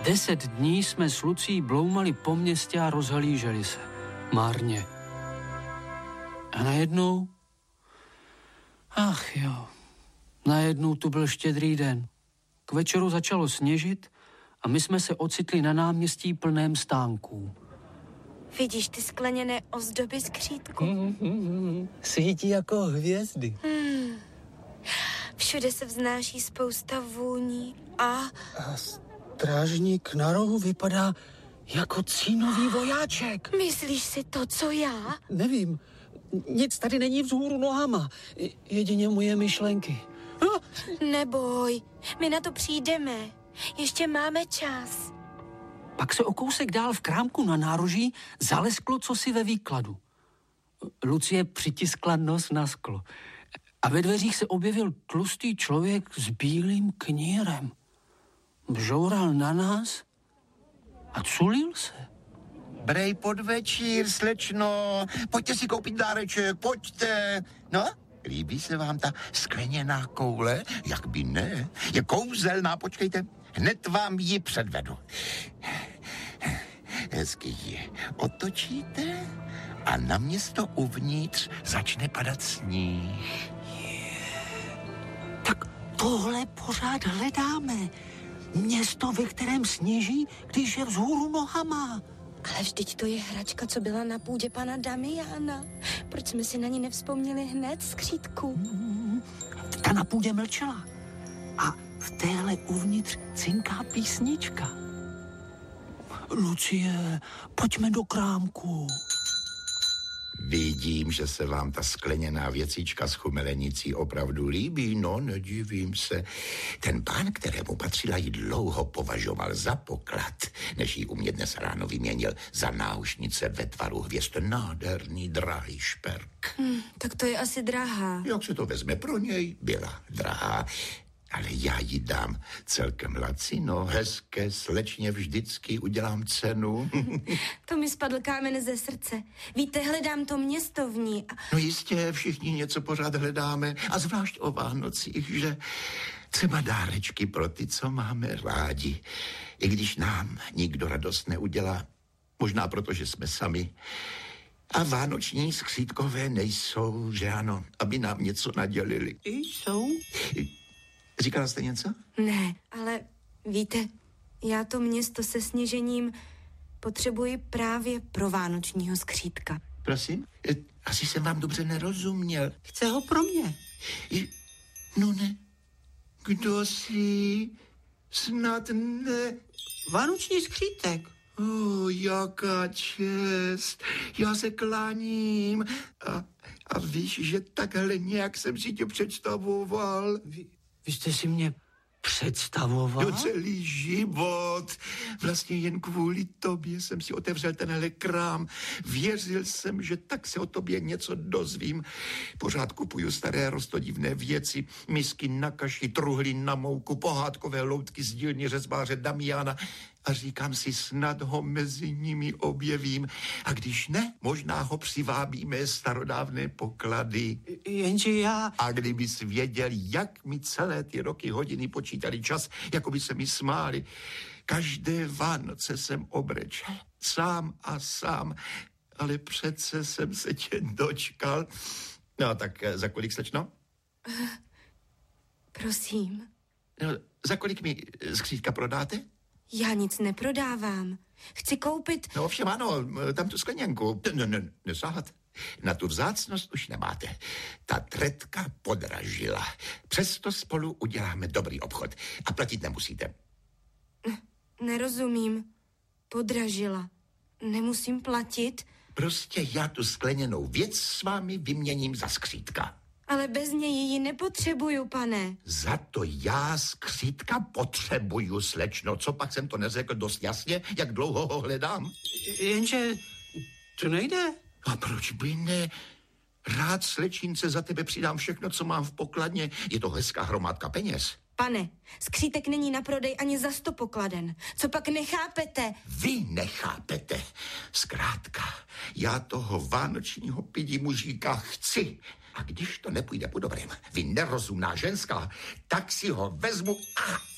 10 dní jsme s Lucí bloumali po městě a rozhlíželi se. Márně. A najednou... Najednou tu byl Štědrý den. K večeru začalo sněžit a my jsme se ocitli na náměstí plném stánků. Vidíš ty skleněné ozdoby skřítku? Svítí jako hvězdy. Všude se vznáší spousta vůní a Strážník na rohu vypadá jako cínový vojáček. myslíš si to, co já? Nevím, nic tady není vzhůru nohama. Jedině moje myšlenky. Neboj, my na to přijdeme. Ještě máme čas. Pak se o kousek dál v krámku na nároží zalesklo cosi ve výkladu. Lucie přitiskla nos na sklo. A ve dveřích se objevil tlustý člověk s bílým knírem. Bžoural na nás a culil se. Brej podvečír, slečno, pojďte si koupit dáreček, pojďte. No, líbí se vám ta skleněná koule? Jak by ne? Je kouzelná, počkejte, hned vám ji předvedu. Hezky ji otočíte a na město uvnitř začne padat sníh. Tak tohle pořád hledáme. Město, ve kterém sněží, když je vzhůru nohama. Ale vždyť to je hračka, co byla na půdě pana Damiana. Proč jsme si na ní nevzpomněli hned, skřítku? Ta na půdě mlčela. A v téhle uvnitř cinká písnička. Lucie, pojďme do krámku. Vidím, že se vám ta skleněná věcička s chumelenicí opravdu líbí, no nedivím se. Ten pán, kterému patřila, ji dlouho považoval za poklad, než ji u mě dnes ráno vyměnil za náušnice ve tvaru hvězd. Nádherný, drahý šperk. Tak to je asi drahá. Jak se to vezme pro něj, byla drahá. Ale já ji dám celkem lacino, hezké slečně vždycky udělám cenu. To mi spadl kámen ze srdce. Víte, hledám to město v ní. No jistě, všichni něco pořád hledáme, a zvlášť o Vánocích, že třeba dárečky pro ty, co máme rádi. I když nám nikdo radost neudělá, možná proto, že jsme sami. A vánoční skřítkové nejsou, že ano, aby nám něco nadělili. Jsou? Říkala jste něco? Ne, ale víte, já to město se sněžením potřebuji právě pro vánočního skřítka. Prosím? Asi jsem vám dobře nerozuměl. Chce ho pro mě. No ne. Kdo jsi? Snad ne. Vánoční skřítek. Jaká čest. Já se kláním. A víš, že takhle nějak jsem si tě představoval. Vy jste si mě představoval? Celý život. Vlastně jen kvůli tobě jsem si otevřel tenhle krám. Věřil jsem, že tak se o tobě něco dozvím. Pořád kupuju staré rostodivné věci, misky na kaši, truhly na mouku, pohádkové loutky z dílny řezbáře Damiana. A říkám si, snad ho mezi nimi objevím. A když ne, možná ho přivábíme starodávné poklady. Jenže já... A kdybys věděl, jak mi celé ty roky hodiny počítali čas, jako by se mi smáli. Každé Vánoce jsem obrečel. Sám a sám. Ale přece jsem se tě dočkal. No tak za kolik, slečno? Prosím. No, za kolik mi skřítka prodáte? Já nic neprodávám. Chci koupit... No ovšem ano, tam tu skleněnku. Nesahat. Na tu vzácnost už nemáte. Ta tretka podražila. Přesto spolu uděláme dobrý obchod. A platit nemusíte. Nerozumím. Podražila. Nemusím platit? Prostě já tu skleněnou věc s vámi vyměním za skřítka. Ale bez něj ji nepotřebuju, pane. Za to já skřítka potřebuju, slečno. Co pak jsem to neřekl dost jasně, jak dlouho ho hledám? Jenže to nejde. A proč by ne? Rád, slečince, za tebe přidám všechno, co mám v pokladně. Je to hezká hromádka peněz. Pane, skřítek není na prodej ani za 100 pokladen. Co pak nechápete? Vy nechápete. Zkrátka, já toho vánočního pidi mužíka chci. A když to nepůjde po dobrém, vy nerozumná ženská, tak si ho vezmu a